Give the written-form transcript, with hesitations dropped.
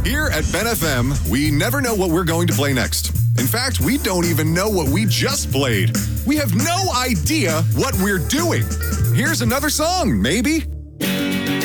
Here at Ben FM, we never know what we're going to play next. In fact, we don't even know what we just played. We have no idea what we're doing. Here's another song, maybe.